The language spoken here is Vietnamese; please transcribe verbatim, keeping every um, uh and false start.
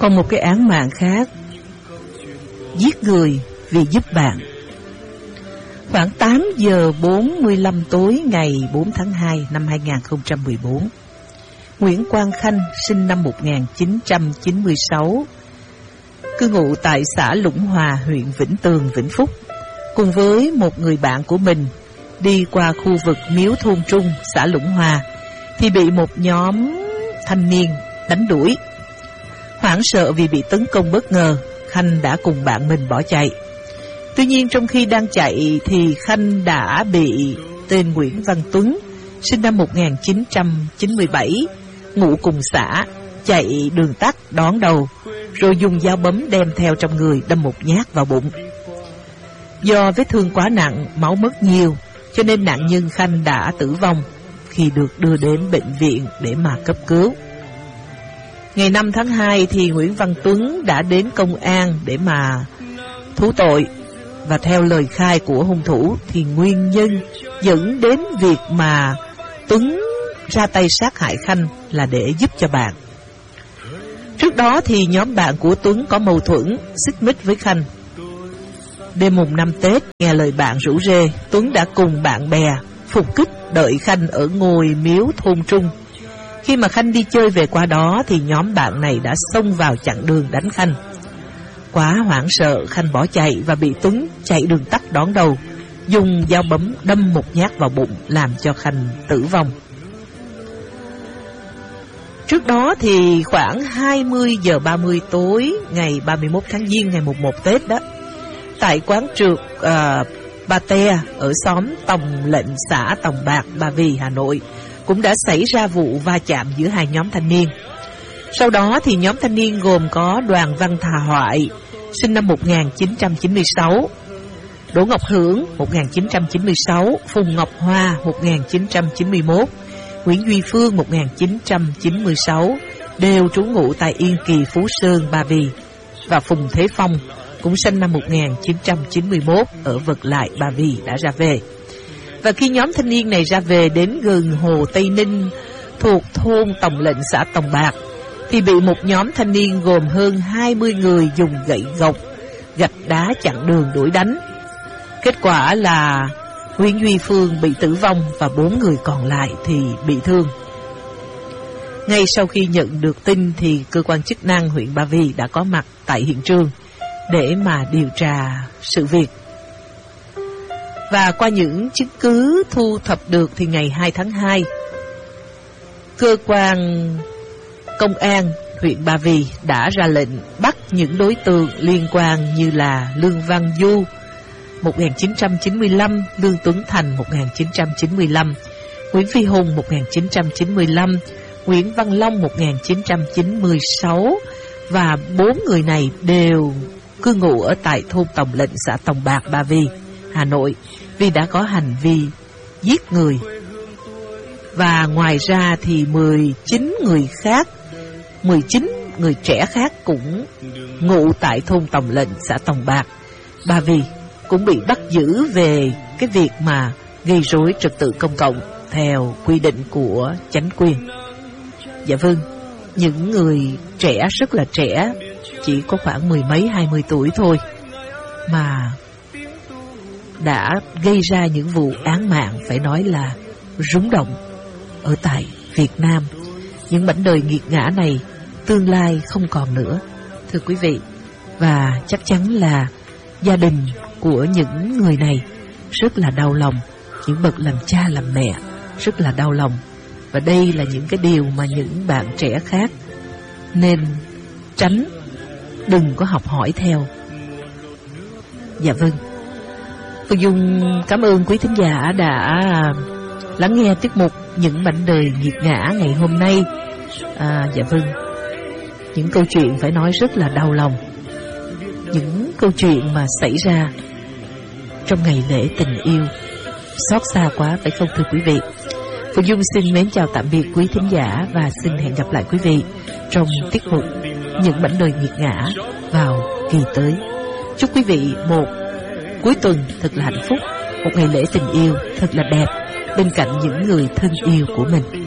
Còn một cái án mạng khác, giết người vì giúp bạn. Khoảng tám giờ bốn mươi lăm tối ngày bốn tháng hai năm hai nghìn không trăm mười bốn, Nguyễn Quang Khanh sinh năm một nghìn chín trăm chín mươi sáu, cư ngụ tại xã Lũng Hòa, huyện Vĩnh Tường, Vĩnh Phúc, cùng với một người bạn của mình đi qua khu vực Miếu Thôn Trung, xã Lũng Hòa, thì bị một nhóm thanh niên đánh đuổi. Hoảng sợ vì bị tấn công bất ngờ, Khanh đã cùng bạn mình bỏ chạy. Tuy nhiên trong khi đang chạy thì Khanh đã bị tên Nguyễn Văn Tuấn, sinh năm một nghìn chín trăm chín mươi bảy, ngụ cùng xã, chạy đường tắt đón đầu, rồi dùng dao bấm đem theo trong người đâm một nhát vào bụng. Do vết thương quá nặng, máu mất nhiều, cho nên nạn nhân Khanh đã tử vong khi được đưa đến bệnh viện để mà cấp cứu. Ngày năm tháng hai thì Nguyễn Văn Tuấn đã đến công an để mà thú tội. Và theo lời khai của hung thủ thì nguyên nhân dẫn đến việc mà Tuấn ra tay sát hại Khanh là để giúp cho bạn. Trước đó thì nhóm bạn của Tuấn có mâu thuẫn, xích mích với Khanh. Đêm mùng năm Tết, nghe lời bạn rủ rê, Tuấn đã cùng bạn bè phục kích đợi Khanh ở ngôi Miếu Thôn Trung. Khi mà Khanh đi chơi về qua đó thì nhóm bạn này đã xông vào chặn đường đánh Khanh. Quá hoảng sợ, Khanh bỏ chạy và bị Tuấn chạy đường tắt đón đầu, dùng dao bấm đâm một nhát vào bụng làm cho Khanh tử vong. Trước đó thì khoảng hai mươi giờ ba mươi tối ngày ba mươi mốt tháng Giêng, ngày mùng một Tết đó, tại quán trượt uh, Ba Te ở xóm Tòng Lệnh, xã Tòng Bạc, Ba Vì, Hà Nội, cũng đã xảy ra vụ va chạm giữa hai nhóm thanh niên. Sau đó thì nhóm thanh niên gồm có Đoàn Văn Thà Hoại, sinh năm một nghìn chín trăm chín mươi sáu, Đỗ Ngọc Hưởng, một nghìn chín trăm chín mươi sáu, Phùng Ngọc Hoa, một nghìn chín trăm chín mươi mốt, Nguyễn Duy Phương, một nghìn chín trăm chín mươi sáu, đều trú ngụ tại Yên Kỳ, Phú Sơn, Ba Vì, và Phùng Thế Phong, cũng sinh năm một nghìn chín trăm chín mươi mốt, ở Vật Lại, Ba Vì, đã ra về. Và khi nhóm thanh niên này ra về đến gần hồ Tây Ninh thuộc thôn Tòng Lệnh, xã Tòng Bạc, thì bị một nhóm thanh niên gồm hơn hai mươi người dùng gậy gộc, gạch đá chặn đường đuổi đánh. Kết quả là Nguyễn Duy Phương bị tử vong và bốn người còn lại thì bị thương. Ngay sau khi nhận được tin thì cơ quan chức năng huyện Ba Vì đã có mặt tại hiện trường để mà điều tra sự việc. Và qua những chứng cứ thu thập được thì ngày hai tháng hai, cơ quan công an huyện Ba Vì đã ra lệnh bắt những đối tượng liên quan như là Lương Văn Du, một nghìn chín trăm chín mươi lăm, Lương Tuấn Thành, một nghìn chín trăm chín mươi lăm, Nguyễn Phi Hùng, một nghìn chín trăm chín mươi lăm, Nguyễn Văn Long, một nghìn chín trăm chín mươi sáu, và bốn người này đều cư ngụ ở tại thôn Tòng Lệnh, xã Tòng Bạc, Ba Vì, Hà Nội, vì đã có hành vi giết người. Và ngoài ra thì mười chín người khác, mười chín người trẻ khác cũng ngụ tại thôn Tòng Lệnh, xã Tòng Bạc, Ba Vì, cũng bị bắt giữ về cái việc mà gây rối trật tự công cộng theo quy định của chánh quyền. Dạ vâng, những người trẻ rất là trẻ, chỉ có khoảng mười mấy hai mươi tuổi thôi, mà đã gây ra những vụ án mạng phải nói là rúng động ở tại Việt Nam. Những mảnh đời nghiệt ngã này tương lai không còn nữa, thưa quý vị. Và chắc chắn là gia đình của những người này rất là đau lòng, những bậc làm cha làm mẹ rất là đau lòng. Và đây là những cái điều mà những bạn trẻ khác nên tránh, đừng có học hỏi theo. Dạ vâng, Phương Dung cảm ơn quý thính giả đã lắng nghe tiết mục Những mảnh đời nghiệt ngã ngày hôm nay. à, Dạ vâng, những câu chuyện phải nói rất là đau lòng, những câu chuyện mà xảy ra trong ngày lễ tình yêu, xót xa quá phải không thưa quý vị? Phương Dung xin mến chào tạm biệt quý thính giả và xin hẹn gặp lại quý vị trong tiết mục Những mảnh đời nghiệt ngã vào kỳ tới. Chúc quý vị một cuối tuần thật là hạnh phúc, một ngày lễ tình yêu thật là đẹp bên cạnh những người thân yêu của mình.